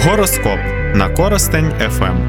Гороскоп на Коростень ФМ.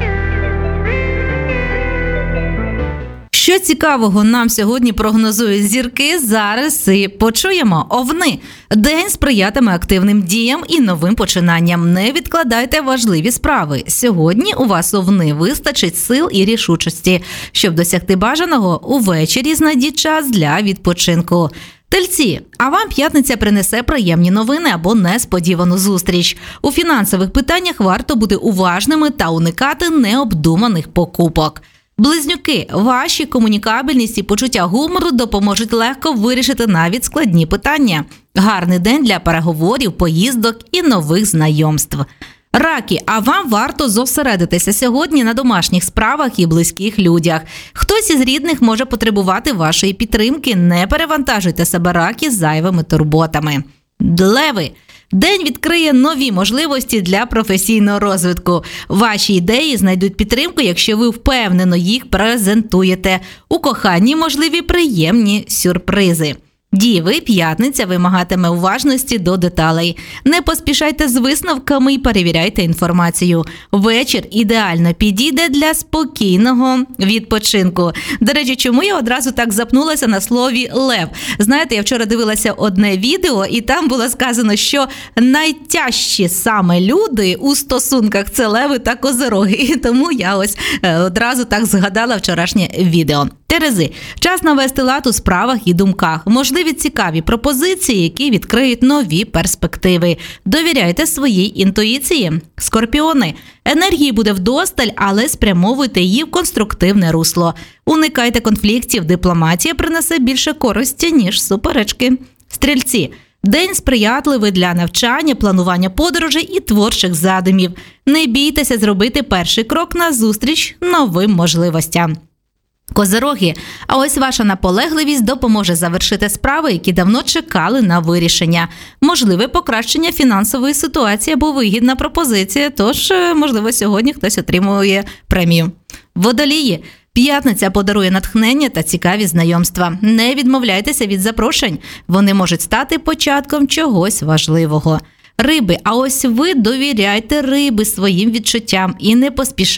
Що цікавого нам сьогодні прогнозують зірки, зараз і почуємо. Овни. День сприятиме активним діям і новим починанням. Не відкладайте важливі справи. Сьогодні у вас, овни, вистачить сил і рішучості. Щоб досягти бажаного, увечері знайдіть час для відпочинку. Тельці, а вам п'ятниця принесе приємні новини або несподівану зустріч. У фінансових питаннях варто бути уважними та уникати необдуманих покупок. Близнюки, ваші комунікабельність і почуття гумору допоможуть легко вирішити навіть складні питання. Гарний день для переговорів, поїздок і нових знайомств. Раки, а вам варто зосередитися сьогодні на домашніх справах і близьких людях. Хтось із рідних може потребувати вашої підтримки, не перевантажуйте себе, раки, зайвими турботами. Леви. День відкриє нові можливості для професійного розвитку. Ваші ідеї знайдуть підтримку, якщо ви впевнено їх презентуєте. У коханні можливі приємні сюрпризи. Діви, п'ятниця вимагатиме уважності до деталей. Не поспішайте з висновками і перевіряйте інформацію. Вечір ідеально підійде для спокійного відпочинку. До речі, чому я одразу так запнулася на слові «лев»? Знаєте, я вчора дивилася одне відео, і там було сказано, що найтяжчі саме люди у стосунках – це леви та козироги. І тому я ось одразу так згадала вчорашнє відео. Терези. Час навести лад у справах і думках. Можливі цікаві пропозиції, які відкриють нові перспективи. Довіряйте своїй інтуїції. Скорпіони. Енергії буде вдосталь, але спрямовуйте її в конструктивне русло. Уникайте конфліктів. Дипломатія принесе більше користі, ніж суперечки. Стрільці. День сприятливий для навчання, планування подорожей і творчих задумів. Не бійтеся зробити перший крок назустріч новим можливостям. Козироги, а ось ваша наполегливість допоможе завершити справи, які давно чекали на вирішення. Можливе покращення фінансової ситуації або вигідна пропозиція, тож, можливо, сьогодні хтось отримує премію. Водолії. П'ятниця подарує натхнення та цікаві знайомства. Не відмовляйтеся від запрошень, вони можуть стати початком чогось важливого. Риби, а ось ви довіряйте, риби, своїм відчуттям і не поспішайте